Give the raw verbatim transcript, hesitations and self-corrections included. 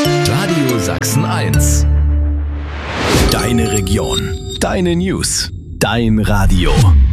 Radio Sachsen eins. Deine Region, deine News, dein Radio.